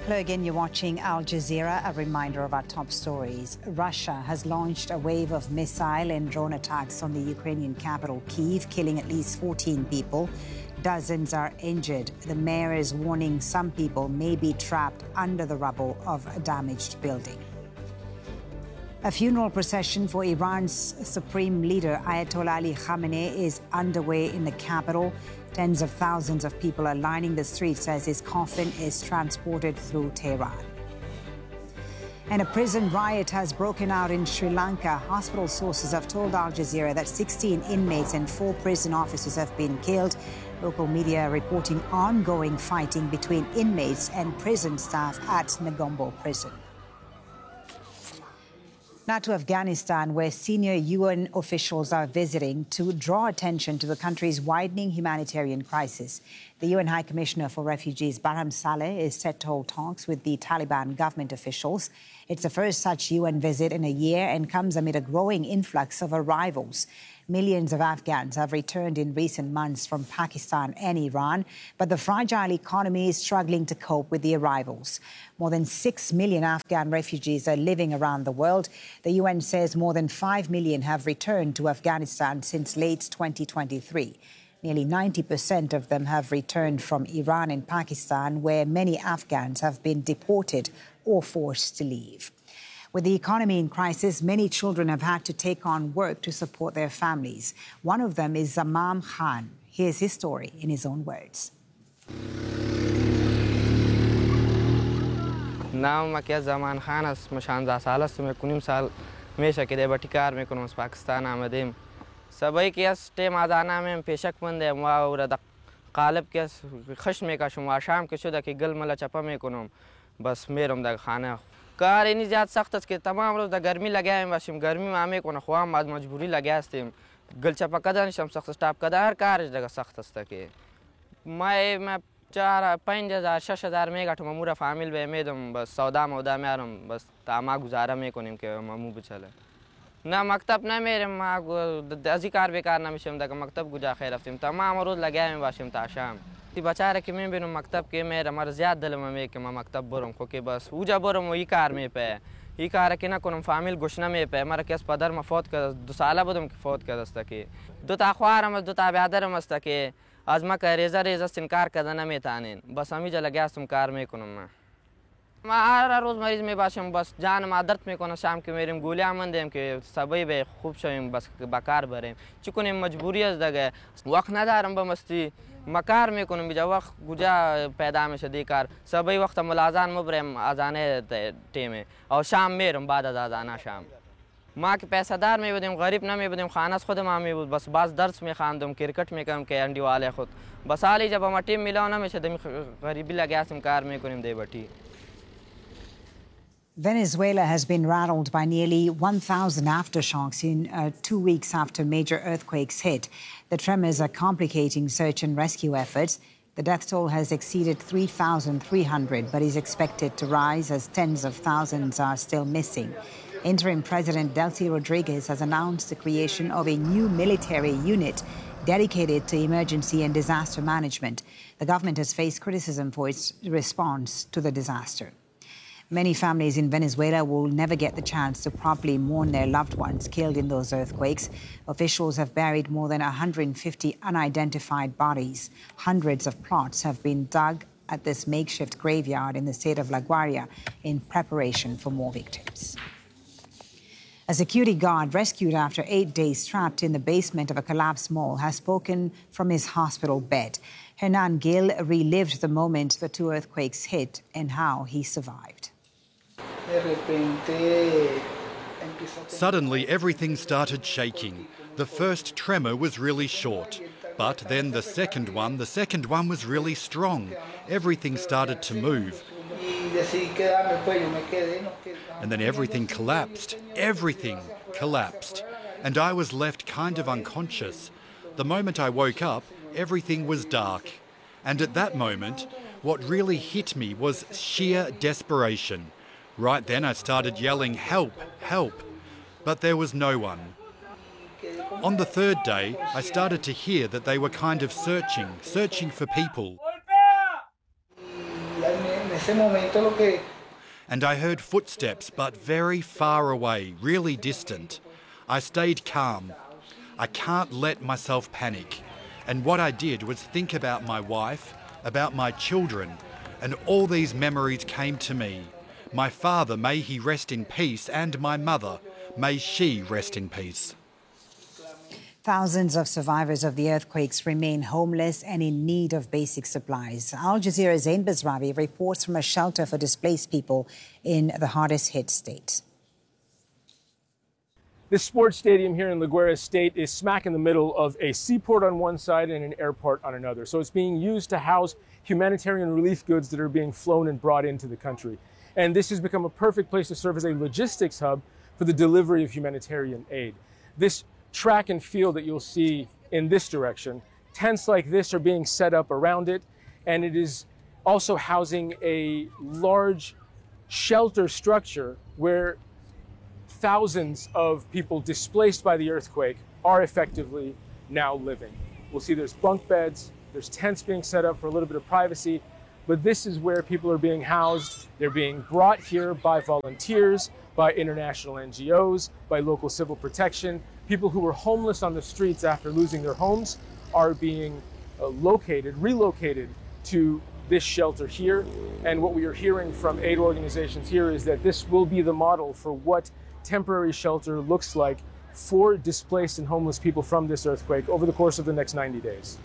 Hello again, you're watching Al Jazeera. A reminder of our top stories. Russia has launched a wave of missile and drone attacks on the Ukrainian capital, Kyiv, killing at least 14 people. Dozens are injured. The mayor is warning some people may be trapped under the rubble of a damaged building. A funeral procession for Iran's supreme leader, Ayatollah Ali Khamenei, is underway in the capital. Tens of thousands of people are lining the streets as his coffin is transported through Tehran. And a prison riot has broken out in Sri Lanka. Hospital sources have told Al Jazeera that 16 inmates and 4 prison officers have been killed. Local media are reporting ongoing fighting between inmates and prison staff at Negombo prison. Now to Afghanistan, where senior UN officials are visiting to draw attention to the country's widening humanitarian crisis. The UN High Commissioner for Refugees, Barham Saleh, is set to hold talks with the Taliban government officials. It's the first such UN visit in a year and comes amid a growing influx of arrivals. Millions of Afghans have returned in recent months from Pakistan and Iran, but the fragile economy is struggling to cope with the arrivals. More than 6 million Afghan refugees are living around the world. The UN says more than 5 million have returned to Afghanistan since late 2023. Nearly 90% of them have returned from Iran and Pakistan, where many Afghans have been deported or forced to leave. With the economy in crisis, many children have had to take on work to support their families. One of them is Zamam Khan. Here's his story in his own words. नाम मैं ज़मान Khan است مشانزه سال است من کنیم سال میشه که دبتی کار میکنم از پاکستان آمدیم سبایی که از تیم آزانا من پیشک منده ما ورد قالب که خش میکشم و شام که شده که گل ملا چپا میکنم بس میرم در خانه کار اینی زیاد سخت است که تمام روز در گرمی لگایم باشیم گرمی ما میکنه خوام از مجبوری لگاستیم گل چپا کدن شم سخت استاپ کده هر کارش دیگه سخت است که ما 4-5,000 6,000 میگه تو مامور فامیل به میدم بس سودا مودا میارم بس تا ما گزاره میکنیم که مامو بچله نه مکتب نمیریم ما ازی کار بیکار نمیشیم دیگه مکتب کجا خیر رفتیم تمام روز لگایم باشیم تا شام تی بچاره که میبینم مکتب که میره مر زیاد دلم میگه که ما مکتب برم خو که بس اوجا برم و این کار میپه این کار که نکنم فامیل گوش نمیپه مرا کس پدر ما فوت کرد 2 ساله بودم که فوت کرد است که 2 تا خوارم 2 تا برادرم است که از ما که ریزه کار کردن نمیتونین بس همیشه لگاستم کار میکنم ما هر روز مریض میباشم بس جان ما درد میکنه شام که میریم گولی مندیم که سبایی به خوب شویم بس بکار بریم چی کنیم مجبوری است دیگه وقت ندارم به مستی ما کار میکنم بیجا وقت کجا پیدا میشه دی کار سبایی وقت ملازان مبرم اذان تیم او شام میرم بعد از اذان شام ما که پیسه دار می بودیم غریب نمی بودیم خانه خود ما می بود بس باز درس می خواندم کرکٹ میکردم که انڈی والے خود بس حالی جب ما تیم میلاو نمیشه دمی غریبی لگاستیم کار میکنیم دی بٹی Venezuela has been rattled by nearly 1,000 aftershocks in 2 weeks after major earthquakes hit. The tremors are complicating search and rescue efforts. The death toll has exceeded 3,300, but is expected to rise as tens of thousands are still missing. Interim President Delcy Rodriguez has announced the creation of a new military unit dedicated to emergency and disaster management. The government has faced criticism for its response to the disaster. Many families in Venezuela will never get the chance to properly mourn their loved ones killed in those earthquakes. Officials have buried more than 150 unidentified bodies. Hundreds of plots have been dug at this makeshift graveyard in the state of La Guaira in preparation for more victims. A security guard rescued after 8 days trapped in the basement of a collapsed mall has spoken from his hospital bed. Hernan Gil relived the moment the 2 earthquakes hit and how he survived. Suddenly, everything started shaking. The first tremor was really short, but then the second one was really strong. Everything started to move. And then everything collapsed. Everything collapsed. And I was left kind of unconscious. The moment I woke up, everything was dark. And at that moment, what really hit me was sheer desperation. Right then I started yelling, "Help, help!" But there was no one. On the 3rd day, I started to hear that they were kind of searching for people. And I heard footsteps, but very far away, really distant. I stayed calm. I can't let myself panic. And what I did was think about my wife, about my children, and all these memories came to me. My father, may he rest in peace, and my mother, may she rest in peace. Thousands of survivors of the earthquakes remain homeless and in need of basic supplies. Al Jazeera's Zain Basrawi reports from a shelter for displaced people in the hardest hit state. This sports stadium here in La Guaira State is smack in the middle of a seaport on one side and an airport on another. So it's being used to house humanitarian relief goods that are being flown and brought into the country. And this has become a perfect place to serve as a logistics hub for the delivery of humanitarian aid. This track and field that you'll see in this direction, tents like this are being set up around it, and it is also housing a large shelter structure where thousands of people displaced by the earthquake are effectively now living. We'll see there's bunk beds, there's tents being set up for a little bit of privacy, but this is where people are being housed. They're being brought here by volunteers, by international NGOs, by local civil protection. People who were homeless on the streets after losing their homes are being relocated to this shelter here. And what we are hearing from aid organizations here is that this will be the model for what temporary shelter looks like for displaced and homeless people from this earthquake over the course of the next 90 days.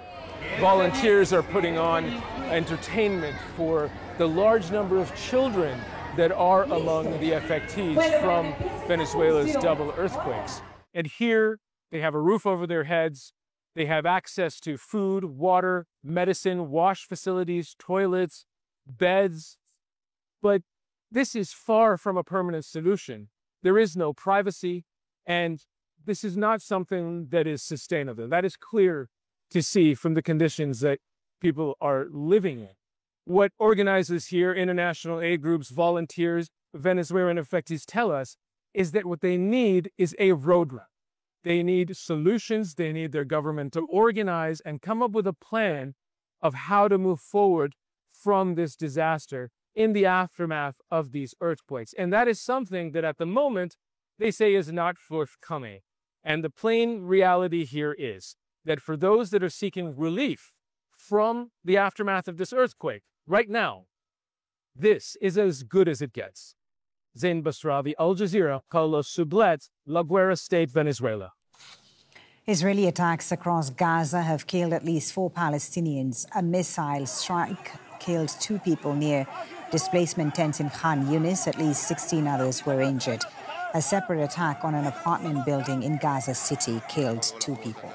Volunteers are putting on entertainment for the large number of children that are among the affectees from Venezuela's double earthquakes. And here they have a roof over their heads, they have access to food, water, medicine, wash facilities, toilets, beds. But this is far from a permanent solution. There is no privacy, and this is not something that is sustainable. That is clear to see from the conditions that people are living in. What organizers here, international aid groups, volunteers, Venezuelan affectees tell us is that what they need is a roadmap. They need solutions. They need their government to organize and come up with a plan of how to move forward from this disaster in the aftermath of these earthquakes. And that is something that at the moment they say is not forthcoming. And the plain reality here is that for those that are seeking relief from the aftermath of this earthquake, right now, this is as good as it gets. Zain Basrawi, Al Jazeera, Carlos Sublet, La Guaira State, Venezuela. Israeli attacks across Gaza have killed at least 4 Palestinians. A missile strike killed 2 people near displacement tents in Khan Yunis. At least 16 others were injured. A separate attack on an apartment building in Gaza City killed 2 people.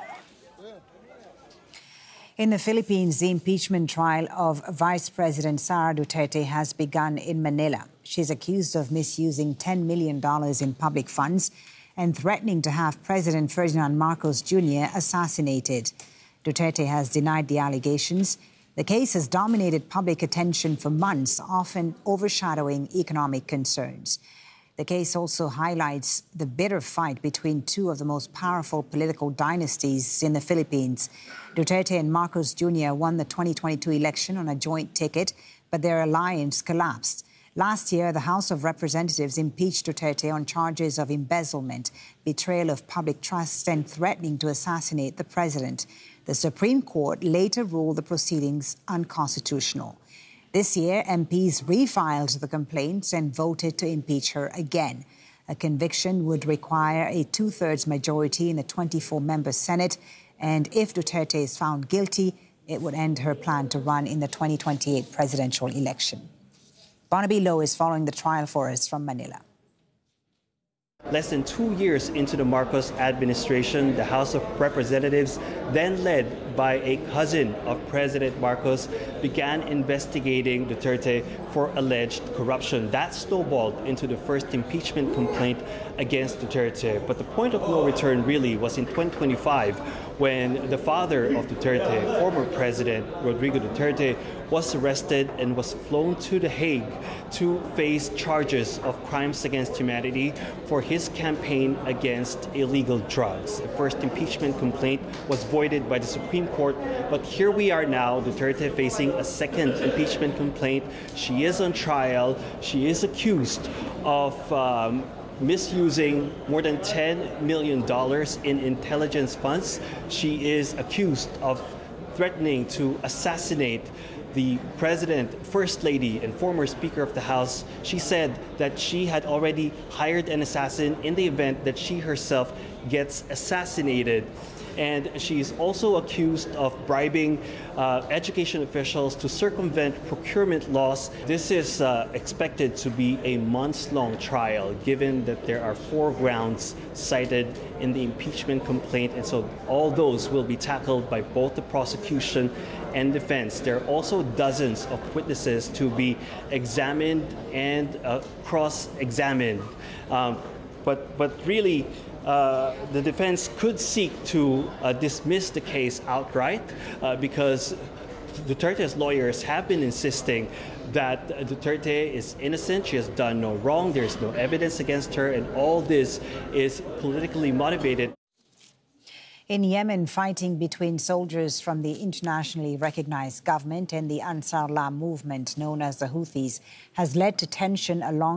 In the Philippines, the impeachment trial of Vice President Sara Duterte has begun in Manila. She's accused of misusing $10 million in public funds and threatening to have President Ferdinand Marcos Jr. assassinated. Duterte has denied the allegations. The case has dominated public attention for months, often overshadowing economic concerns. The case also highlights the bitter fight between 2 of the most powerful political dynasties in the Philippines. Duterte and Marcos Jr. won the 2022 election on a joint ticket, but their alliance collapsed. Last year, the House of Representatives impeached Duterte on charges of embezzlement, betrayal of public trust, and threatening to assassinate the president. The Supreme Court later ruled the proceedings unconstitutional. This year, MPs refiled the complaints and voted to impeach her again. A conviction would require a 2/3 majority in the 24-member Senate, and if Duterte is found guilty, it would end her plan to run in the 2028 presidential election. Barnaby Lowe is following the trial for us from Manila. Less than 2 years into the Marcos administration, the House of Representatives, then led by a cousin of President Marcos, began investigating Duterte for alleged corruption. That snowballed into the first impeachment complaint against Duterte. But the point of no return really was in 2025, when the father of Duterte, former President Rodrigo Duterte, was arrested and was flown to The Hague to face charges of crimes against humanity for his campaign against illegal drugs. The first impeachment complaint was voided by the Supreme Court. But here we are now, Duterte facing a second impeachment complaint. She is on trial. She is accused of misusing more than $10 million in intelligence funds. She is accused of threatening to assassinate the President, First Lady, and former Speaker of the House. She said that she had already hired an assassin in the event that she herself gets assassinated. And she's also accused of bribing education officials to circumvent procurement laws. This is expected to be a months-long trial, given that there are 4 grounds cited in the impeachment complaint, and so all those will be tackled by both the prosecution and defense. There are also dozens of witnesses to be examined and cross-examined. But really, the defense could seek to dismiss the case outright because Duterte's lawyers have been insisting that Duterte is innocent. She has done no wrong. There's no evidence against her, and all this is politically motivated. In Yemen, fighting between soldiers from the internationally recognized government and the Ansar Allah movement, known as the Houthis, has led to tension along